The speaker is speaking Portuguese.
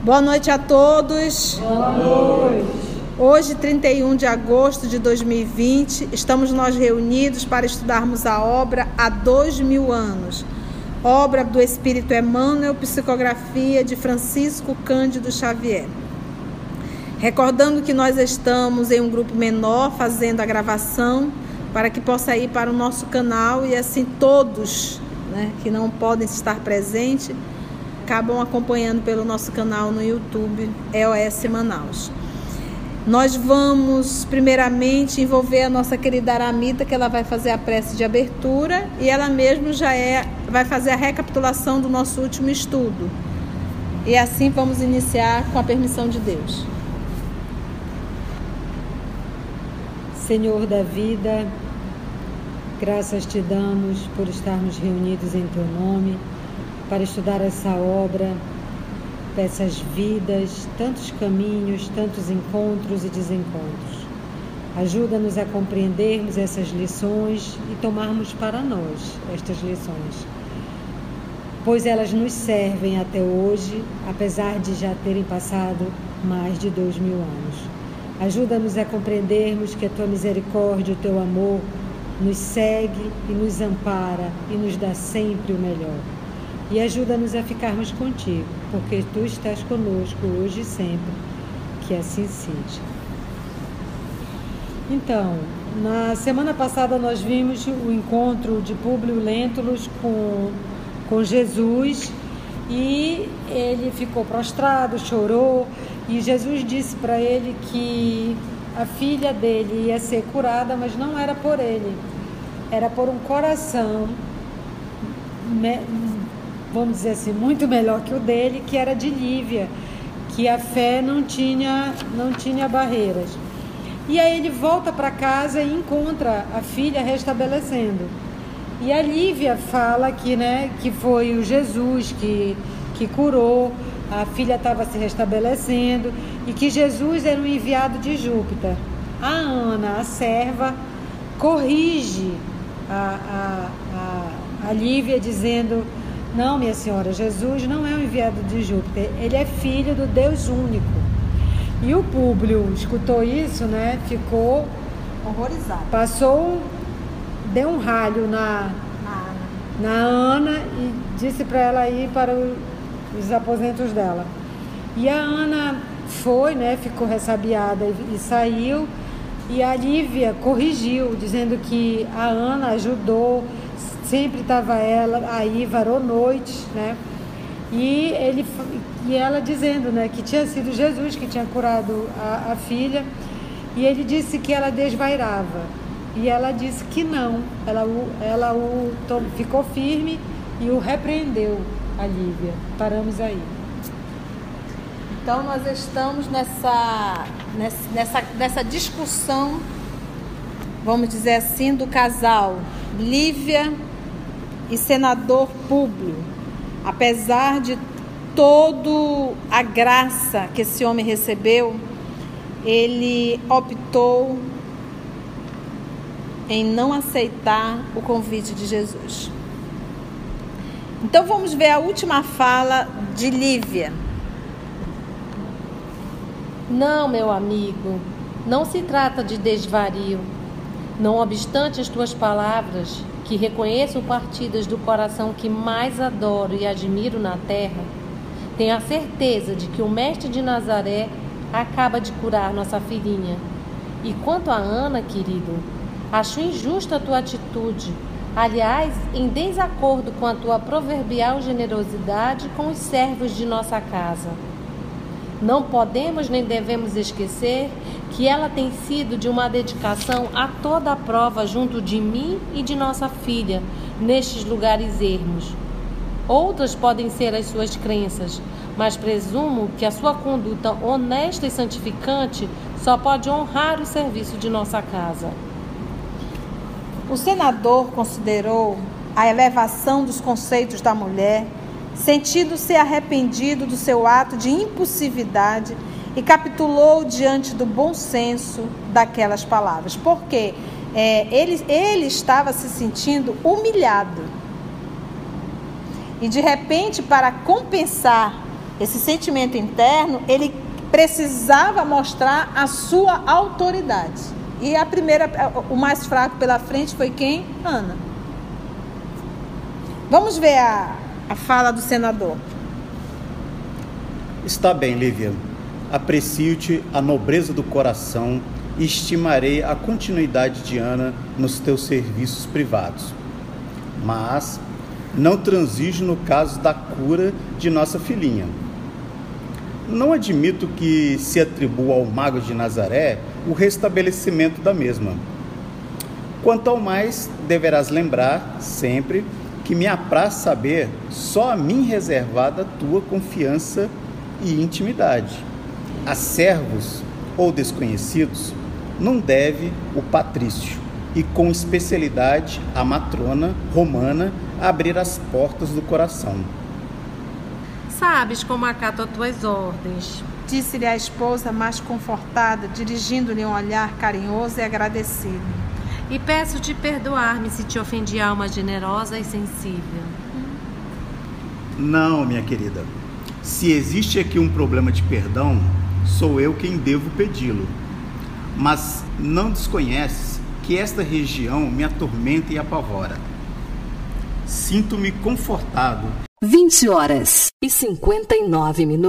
Boa noite a todos. Boa noite. Hoje, 31 de agosto de 2020, estamos nós reunidos para estudarmos a obra Há 2000 anos, obra do Espírito Emmanuel, psicografia de Francisco Cândido Xavier. Recordando que nós estamos em um grupo menor fazendo a gravação para que possa ir para o nosso canal e assim todos, que não podem estar presentes, acabam acompanhando pelo nosso canal no YouTube, EOS Manaus. Nós vamos primeiramente envolver a nossa querida Aramita, que ela vai fazer a prece de abertura e ela mesma vai fazer a recapitulação do nosso último estudo. E assim vamos iniciar com a permissão de Deus. Senhor da vida, graças te damos por estarmos reunidos em teu nome, para estudar essa obra, dessas vidas, tantos caminhos, tantos encontros e desencontros. Ajuda-nos a compreendermos essas lições e tomarmos para nós estas lições, pois elas nos servem até hoje, apesar de já terem passado mais de 2000 anos. Ajuda-nos a compreendermos que a tua misericórdia, o teu amor, nos segue e nos ampara e nos dá sempre o melhor. E ajuda-nos a ficarmos contigo, porque tu estás conosco hoje e sempre, que assim seja. Então, na semana passada nós vimos o encontro de Públio Lentulus com Jesus e ele ficou prostrado, chorou e Jesus disse para ele que a filha dele ia ser curada, mas não era por ele, era por um coração, vamos dizer assim, muito melhor que o dele, que era de Lívia, que a fé não tinha barreiras. E aí ele volta para casa e encontra a filha restabelecendo. E a Lívia fala que foi o Jesus que curou, a filha estava se restabelecendo e que Jesus era um enviado de Júpiter. A Ana, a serva, corrige a Lívia dizendo: não, minha senhora, Jesus não é um enviado de Júpiter, ele é filho do Deus único. E o Públio escutou isso, ficou horrorizado. Deu um ralho na Ana e disse para ela ir para os aposentos dela. E a Ana foi, ficou ressabiada e saiu. E a Lívia corrigiu, dizendo que a Ana ajudou, sempre estava ela aí, varou noites, E ela dizendo, que tinha sido Jesus que tinha curado a filha, e ele disse que ela desvairava, e ela disse que não, ela ficou firme e o repreendeu, a Lívia. Paramos aí. Então nós estamos nessa discussão, vamos dizer assim, do casal Lívia e senador Públio. Apesar de toda a graça que esse homem recebeu, ele optou em não aceitar o convite de Jesus. Então vamos ver a última fala de Lívia. Não, meu amigo, não se trata de desvario. Não obstante as tuas palavras, que reconheço partidas do coração que mais adoro e admiro na terra, tenho a certeza de que o mestre de Nazaré acaba de curar nossa filhinha. E quanto a Ana, querido, acho injusta a tua atitude, aliás, em desacordo com a tua proverbial generosidade com os servos de nossa casa. Não podemos nem devemos esquecer que ela tem sido de uma dedicação a toda a prova junto de mim e de nossa filha, nestes lugares ermos. Outras podem ser as suas crenças, mas presumo que a sua conduta honesta e santificante só pode honrar o serviço de nossa casa. O senador considerou a elevação dos conceitos da mulher, sentindo-se arrependido do seu ato de impulsividade e capitulou diante do bom senso daquelas palavras, porque ele estava se sentindo humilhado. E de repente, para compensar esse sentimento interno, ele precisava mostrar a sua autoridade. E a primeira, o mais fraco pela frente foi quem? Ana. Vamos ver a fala do senador. Está bem, Lívia. Aprecio-te a nobreza do coração e estimarei a continuidade de Ana nos teus serviços privados. Mas não transijo no caso da cura de nossa filhinha. Não admito que se atribua ao mago de Nazaré o restabelecimento da mesma. Quanto ao mais, deverás lembrar sempre que me apraz saber só a mim reservada tua confiança e intimidade. A servos ou desconhecidos não deve o patrício, e com especialidade a matrona romana abrir as portas do coração. Sabes como acato as tuas ordens, disse-lhe a esposa mais confortada, dirigindo-lhe um olhar carinhoso e agradecido. E peço-te perdoar-me se te ofendi, alma generosa e sensível. Não, minha querida. Se existe aqui um problema de perdão, sou eu quem devo pedi-lo. Mas não desconheces que esta região me atormenta e apavora. Sinto-me confortado. 20h59.